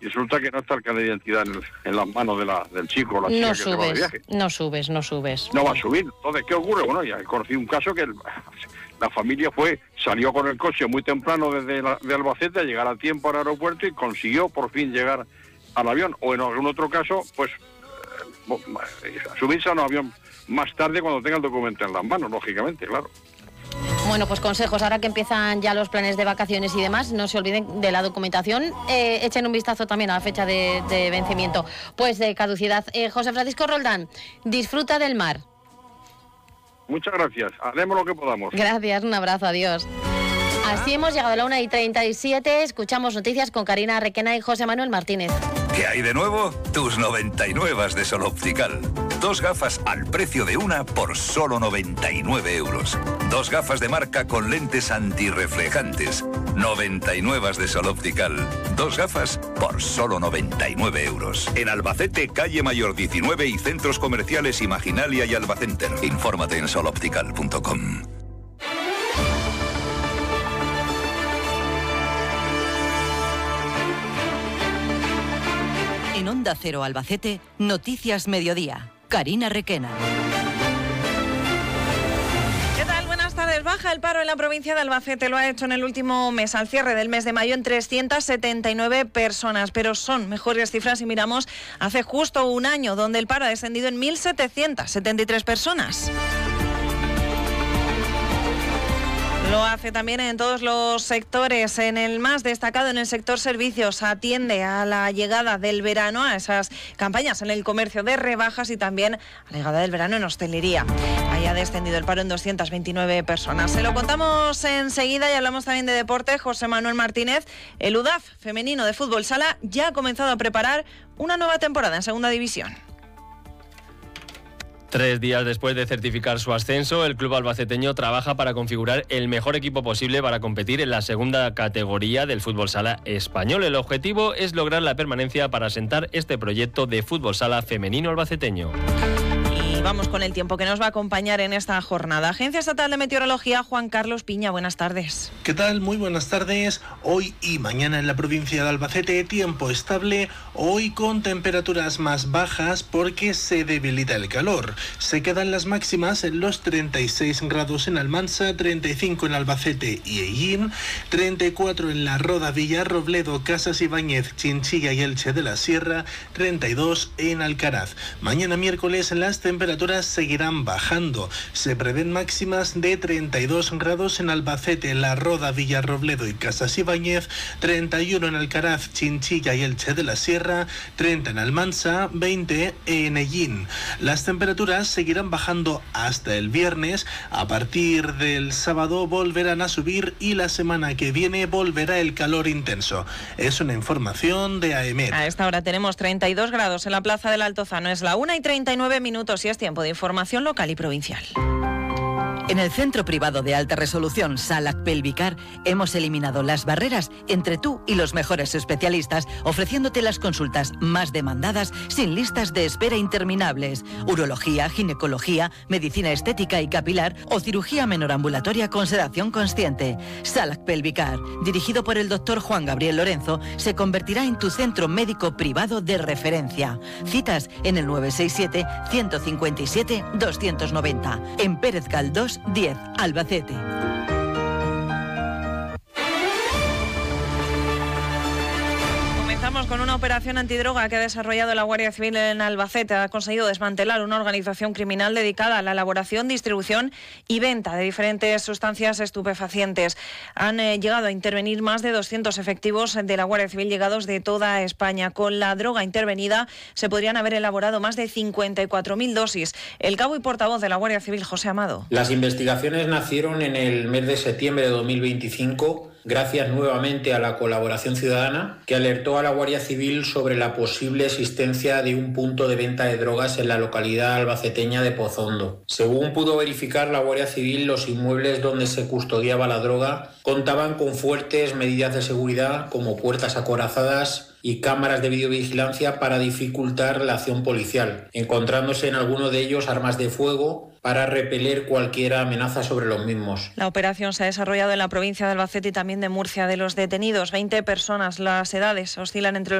y resulta que no está el carnet de identidad en las manos del chico o la chica que se va de viaje. No subes. No va a subir. Entonces, ¿qué ocurre? Bueno, ya he conocido un caso que la familia salió con el coche muy temprano de Albacete a llegar a tiempo al aeropuerto y consiguió por fin llegar al avión. O en algún otro caso, pues subirse a un avión más tarde cuando tenga el documento en las manos, lógicamente, claro. Bueno, pues consejos, ahora que empiezan ya los planes de vacaciones y demás, no se olviden de la documentación, echen un vistazo también a la fecha de vencimiento, pues de caducidad. José Francisco Roldán, disfruta del mar. Muchas gracias, haremos lo que podamos. Gracias, un abrazo, adiós. Así hemos llegado a la 1:37, escuchamos noticias con Karina Requena y José Manuel Martínez. ¿Qué hay de nuevo? Tus 99 de Sol Optical. 2 gafas al precio de una por solo 99 euros. 2 gafas de marca con lentes antirreflejantes. 99 de Sol Optical. 2 gafas por solo 99 euros. En Albacete, calle Mayor 19 y centros comerciales Imaginalia y Albacenter. Infórmate en soloptical.com. En Onda Cero Albacete, Noticias Mediodía. Karina Requena. ¿Qué tal? Buenas tardes. Baja el paro en la provincia de Albacete. Lo ha hecho en el último mes, al cierre del mes de mayo, en 379 personas. Pero son mejores cifras si miramos hace justo un año, donde el paro ha descendido en 1.773 personas. Lo hace también en todos los sectores. En el más destacado, en el sector servicios, atiende a la llegada del verano, a esas campañas en el comercio de rebajas y también a la llegada del verano en hostelería. Ahí ha descendido el paro en 229 personas. Se lo contamos enseguida y hablamos también de deporte. José Manuel Martínez, el UDAF femenino de fútbol sala ya ha comenzado a preparar una nueva temporada en segunda división. 3 días después de certificar su ascenso, el club albaceteño trabaja para configurar el mejor equipo posible para competir en la segunda categoría del fútbol sala español. El objetivo es lograr la permanencia para asentar este proyecto de fútbol sala femenino albaceteño. Y vamos con el tiempo que nos va a acompañar en esta jornada. Agencia Estatal de Meteorología, Juan Carlos Piña, buenas tardes. ¿Qué tal? Muy buenas tardes. Hoy y mañana en la provincia de Albacete, tiempo estable, hoy con temperaturas más bajas porque se debilita el calor. Se quedan las máximas en los 36 grados en Almansa, 35 en Albacete y Ellín, 34 en La Roda, Villarrobledo, Casas Ibáñez, Chinchilla y Elche de la Sierra, 32 en Alcaraz. Mañana miércoles las temperaturas seguirán bajando. Se prevén máximas de 32 grados en Albacete, La Roda, Villarrobledo y Casas Ibáñez, 31 en Alcaraz, Chinchilla y Elche de la Sierra, 30 en Almansa, 20 en Ellín. Las temperaturas seguirán bajando hasta el viernes. A partir del sábado volverán a subir y la semana que viene volverá el calor intenso. Es una información de AEMET. A esta hora tenemos 32 grados en la Plaza del Altozano. Es la 1:39 y es tiempo de información local y provincial. En el Centro Privado de Alta Resolución Salac Pelvicar hemos eliminado las barreras entre tú y los mejores especialistas, ofreciéndote las consultas más demandadas sin listas de espera interminables. Urología, ginecología, medicina estética y capilar o cirugía menor ambulatoria con sedación consciente. Salac Pelvicar, dirigido por el doctor Juan Gabriel Lorenzo, se convertirá en tu centro médico privado de referencia. Citas en el 967 157 290. En Pérez Galdós 10, Albacete. Comenzamos con una operación antidroga que ha desarrollado la Guardia Civil en Albacete. Ha conseguido desmantelar una organización criminal dedicada a la elaboración, distribución y venta de diferentes sustancias estupefacientes. Han llegado a intervenir más de 200 efectivos de la Guardia Civil llegados de toda España. Con la droga intervenida se podrían haber elaborado más de 54.000 dosis. El cabo y portavoz de la Guardia Civil, José Amado. Las investigaciones nacieron en el mes de septiembre de 2025 gracias nuevamente a la colaboración ciudadana que alertó a la Guardia Civil sobre la posible existencia de un punto de venta de drogas en la localidad albaceteña de Pozondo. Según pudo verificar la Guardia Civil, los inmuebles donde se custodiaba la droga contaban con fuertes medidas de seguridad como puertas acorazadas y cámaras de videovigilancia para dificultar la acción policial, encontrándose en alguno de ellos armas de fuego para repeler cualquier amenaza sobre los mismos. La operación se ha desarrollado en la provincia de Albacete y también de Murcia. De los detenidos, 20 personas. Las edades oscilan entre